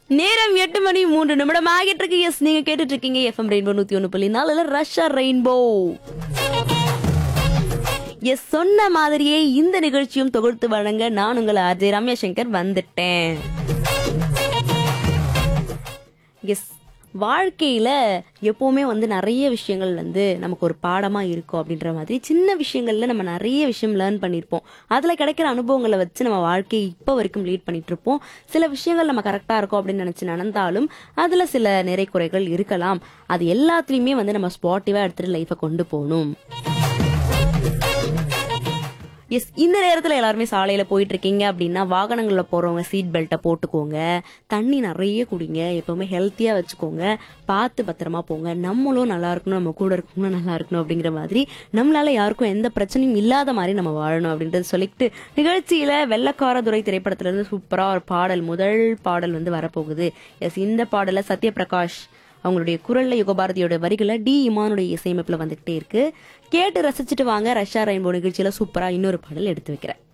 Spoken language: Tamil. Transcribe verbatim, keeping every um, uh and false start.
நேரம் எட்டு மணி மூன்று நிமிடம் ஆகிட்டு இருக்கு. எஸ், நீங்க கேட்டுட்டு இருக்கீங்க எஃப்எம் ரெயின்போ நூத்தி ஒண்ணு புள்ளி நாலுல ரஷ்யா ரெயின்போ. எஸ், சொன்ன மாதிரியே இந்த நிகழ்ச்சியும் தொகுத்து வழங்க நான் உங்கள் ஆர்ஜே ரம்யா சங்கர் வந்துட்டேன். எஸ், வாழ்க்கையில எப்பவுமே வந்து நிறைய விஷயங்கள் வந்து நமக்கு ஒரு பாடமா இருக்கும் அப்படின்ற மாதிரி சின்ன விஷயங்கள்ல நம்ம நிறைய விஷயம் லேர்ன் பண்ணியிருப்போம். அதுல கிடைக்கிற அனுபவங்களை வச்சு நம்ம வாழ்க்கையை இப்போ வரைக்கும் லீட் பண்ணிட்டு இருப்போம். சில விஷயங்கள் நம்ம கரெக்டா இருக்கும் அப்படின்னு நினைச்சு நடந்தாலும் அதுல சில நிறை குறைகள் இருக்கலாம். அது எல்லாத்துலயுமே வந்து நம்ம ஸ்பாட்டிவா எடுத்துட்டு லைஃபை கொண்டு போகணும். எஸ், இந்த நேரத்தில் எல்லாருமே சாலையில போயிட்டு இருக்கீங்க அப்படின்னா வாகனங்கள்ல போறவங்க சீட் பெல்ட்டை போட்டுக்கோங்க. தண்ணி நிறைய குடிங்க. எப்பவுமே ஹெல்த்தியா வச்சுக்கோங்க. பார்த்து பத்திரமா போங்க. நம்மளும் நல்லா இருக்கணும், நம்ம கூட இருக்கணும், நல்லா இருக்கணும் அப்படிங்கிற மாதிரி நம்மளால யாருக்கும் எந்த பிரச்சனையும் இல்லாத மாதிரி நம்ம வாழணும் அப்படின்றது சொல்லிட்டு நிகழ்ச்சியில வெள்ளக்கார துறை திரைப்படத்துல இருந்து சூப்பரா ஒரு பாடல், முதல் பாடல் வந்து வரப்போகுது. எஸ், இந்த பாடல சத்யபிரகாஷ் அவங்களுடைய குரல்ல யுகபாரதியோட வரிகளை டி இமானுடைய இசையமைப்புல வந்துகிட்டே இருக்கு. கேட்டு ரசிச்சுட்டு வாங்க. ரஷ்யா ரெயின்போ நிகழ்ச்சியில சூப்பரா இன்னொரு பாடல் எடுத்து வைக்கிறேன்.